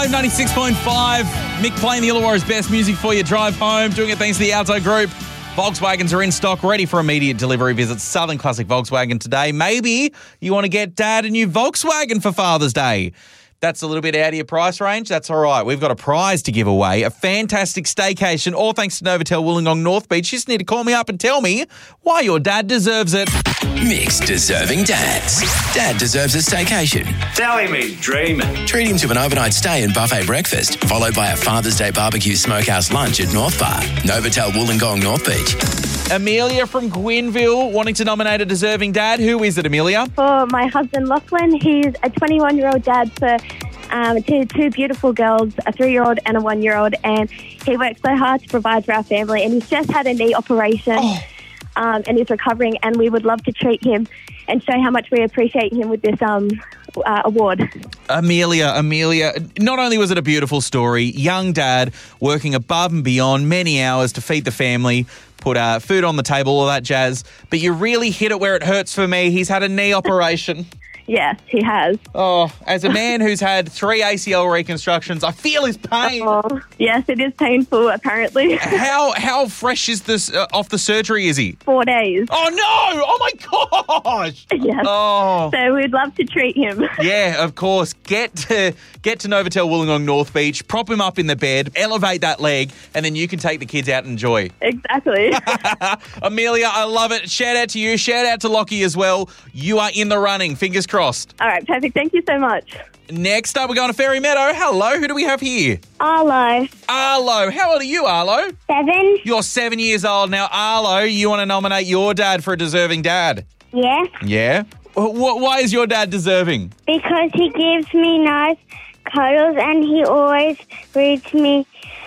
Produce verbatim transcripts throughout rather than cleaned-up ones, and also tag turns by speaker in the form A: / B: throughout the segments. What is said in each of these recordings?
A: ninety-six point five, Mick playing the Illawarra's best music for your drive home, doing it thanks to the Alto Group. Volkswagens are in stock, ready for immediate delivery. Visit Southern Classic Volkswagen today. Maybe you want to get Dad a new Volkswagen for Father's Day. That's a little bit out of your price range. That's all right. We've got a prize to give away, a fantastic staycation, all thanks to Novotel Wollongong North Beach. You just need to call me up and tell me why your dad deserves it.
B: Mick's Deserving Dads. Dad deserves a staycation.
C: Telling me, dreaming.
B: Treat him to an overnight stay and buffet breakfast, followed by a Father's Day barbecue smokehouse lunch at North Bar. Novotel Wollongong North Beach.
A: Amelia from Gwynville wanting to nominate a deserving dad. Who is it, Amelia?
D: For my husband, Lachlan. He's a twenty-one-year-old dad for um, two, two beautiful girls, a three-year-old and a one-year-old, and he works so hard to provide for our family, and he's just had a knee operation. Oh. Um, and he's recovering, and we would love to treat him and show how much we appreciate him with this um, uh, award.
A: Amelia, Amelia, not only was it a beautiful story, young dad working above and beyond many hours to feed the family, put uh, food on the table, all that jazz, but you really hit it where it hurts for me. He's had a knee operation.
D: Yes, he has.
A: Oh, as a man who's had three A C L reconstructions, I feel his pain.
D: Oh, yes, it is painful, apparently.
A: How how fresh is this uh, off the surgery, is he?
D: Four days.
A: Oh, no! Oh, my gosh!
D: Yes.
A: Oh.
D: So we'd love to treat him.
A: Yeah, of course. Get to, get to Novotel Wollongong North Beach, prop him up in the bed, elevate that leg, and then you can take the kids out and enjoy.
D: Exactly.
A: Amelia, I love it. Shout out to you. Shout out to Lockie as well. You are in the running. Fingers crossed.
D: All right, perfect. Thank you so much.
A: Next up, we're going to Fairy Meadow. Hello, who do we have here?
D: Arlo.
A: Arlo. How old are you, Arlo?
D: Seven.
A: You're seven years old. Now, Arlo, you want to nominate your dad for a deserving dad?
D: Yeah.
A: Yeah? Wh- why is your dad deserving?
D: Because he gives me nice cuddles and he always reads me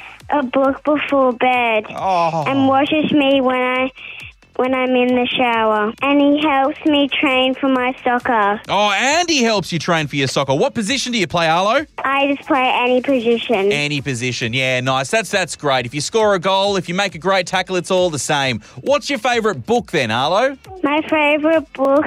D: a book before bed.
A: Oh.
D: And washes me when I... when I'm in the shower. And he helps me train for my soccer.
A: Oh, and he helps you train for your soccer. What position do you play, Arlo?
D: I just play any position.
A: Any position. Yeah, nice. That's that's great. If you score a goal, if you make a great tackle, it's all the same. What's your favourite book then, Arlo?
D: My favourite book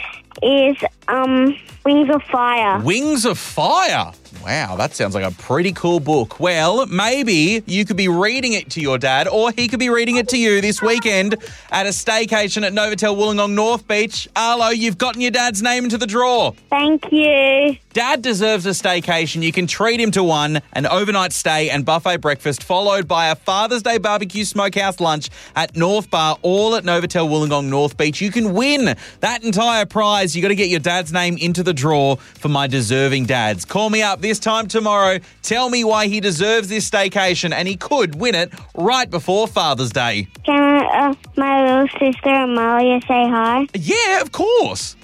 D: is um, Wings of Fire.
A: Wings of Fire? Wow, that sounds like a pretty cool book. Well, maybe you could be reading it to your dad or he could be reading it to you this weekend at a staycation at Novotel Wollongong North Beach. Arlo, you've gotten your dad's name into the draw.
D: Thank you.
A: Dad deserves a staycation. You can treat him to one, an overnight stay and buffet breakfast, followed by a Father's Day barbecue smokehouse lunch at North Bar, all at Novotel Wollongong North Beach. You can win that entire prize. You got to get your dad's name into the draw for my deserving dads. Call me up this time tomorrow. Tell me why he deserves this staycation, and he could win it right before Father's Day.
D: Can uh, my little sister Amalia say hi?
A: Yeah, of course.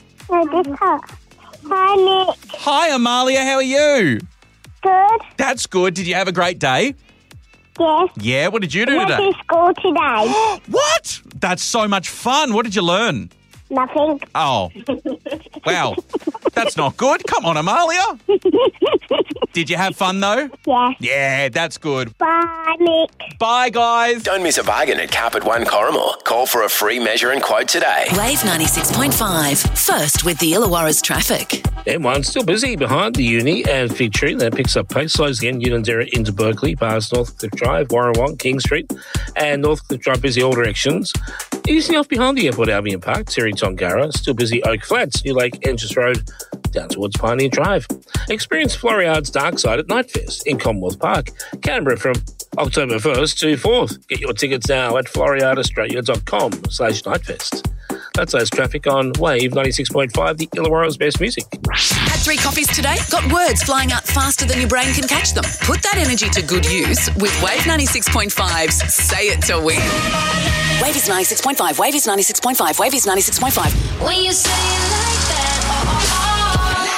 D: Hi, Nick.
A: Hi, Amalia. How are you?
D: Good.
A: That's good. Did you have a great day?
D: Yes.
A: Yeah, what did you do
D: I
A: today?
D: went to school today.
A: What? That's so much fun. What did you learn?
D: Nothing.
A: Oh. Wow. That's not good. Come on, Amalia. Did you have fun, though?
D: Yeah.
A: Yeah, that's good.
D: Bye, Nick.
A: Bye, guys.
B: Don't miss a bargain at Carpet One Corrimor. Call for a free measure and quote today.
E: Wave ninety-six point five. First with the Illawarra's traffic.
F: M one still busy behind the uni and Fig Tree. That picks up pace. Slows again, Unanderra into Berkeley, past Northcliffe Drive, Warrawong, King Street, and Northcliffe Drive busy all directions. Easing off behind the Airport Albion Park, Terry Tongara, still busy Oak Flats, New Lake, Enches Road, down towards Pioneer Drive. Experience Floriada's Dark Side at Nightfest in Commonwealth Park, Canberra from October first to fourth. Get your tickets now at floriadaaustralia.com slash Nightfest. That's us traffic on Wave ninety-six point five, the Illawarra's best music.
E: Had three coffees today? Got words flying out faster than your brain can catch them? Put that energy to good use with Wave ninety-six point five's Say It to Win. Wave is ninety-six point five. Wave is ninety-six point five. Wave is ninety-six point five.
G: When you say it like that, oh,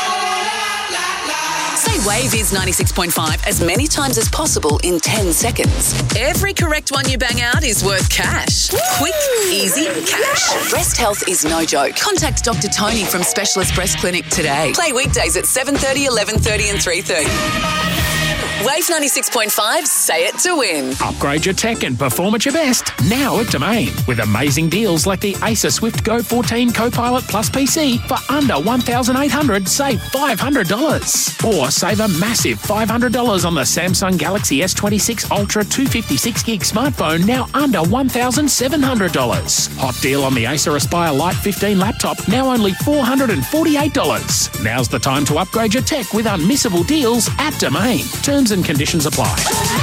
G: oh, oh.
E: Say Wave is ninety-six point five as many times as possible in ten seconds. Every correct one you bang out is worth cash. Quick, easy cash. Breast health is no joke. Contact Doctor Tony from Specialist Breast Clinic today. Play weekdays at seven thirty, eleven thirty and three thirty. Wave ninety-six point five, say it to win.
H: Upgrade your tech and perform at your best now at Domain with amazing deals like the Acer Swift Go fourteen Copilot Plus P C for under one thousand eight hundred dollars, save five hundred dollars. Or save a massive five hundred dollars on the Samsung Galaxy S twenty-six Ultra two fifty-six gig smartphone, now under one thousand seven hundred dollars. Hot deal on the Acer Aspire Lite fifteen laptop, now only four hundred forty-eight dollars. Now's the time to upgrade your tech with unmissable deals at Domain. Terms and conditions apply.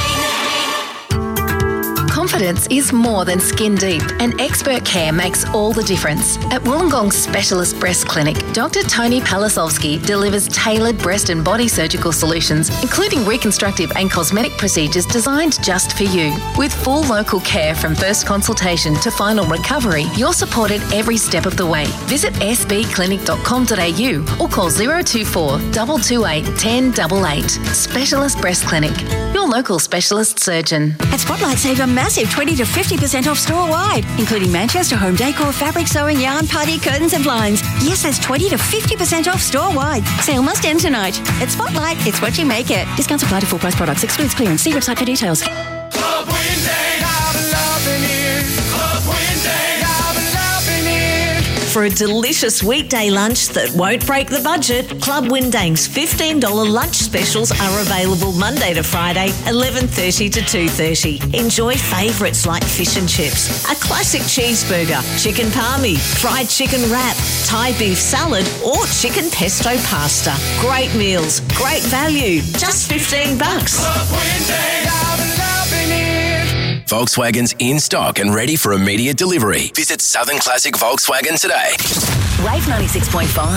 I: Confidence is more than skin deep, and expert care makes all the difference. At Wollongong Specialist Breast Clinic, Doctor Tony Palasovsky delivers tailored breast and body surgical solutions, including reconstructive and cosmetic procedures designed just for you. With full local care from first consultation to final recovery, you're supported every step of the way. Visit s b clinic dot com dot a u or call zero two four, two two eight, one zero eight eight. Specialist Breast Clinic, your local specialist surgeon.
J: At Spotlight, save a massive twenty to fifty percent off store-wide, including Manchester home decor, fabric sewing, yarn, party, curtains and blinds. Yes, that's twenty to fifty percent off store-wide. Sale must end tonight. At Spotlight, it's what you make it. Discounts apply to full price products. Excludes clearance. See website for details.
K: Club Winday, I've been loving it. Club Winday, I've been loving it.
L: For a delicious weekday lunch that won't break the budget, Club Windang's fifteen dollars lunch specials are available Monday to Friday, eleven thirty to two thirty. Enjoy favourites like fish and chips, a classic cheeseburger, chicken palmy, fried chicken wrap, Thai beef salad or chicken pesto pasta. Great meals, great value, just fifteen bucks.
K: Club Winday, I've been loving it.
B: Volkswagen's in stock and ready for immediate delivery. Visit Southern Classic Volkswagen today.
E: Wave ninety-six point five.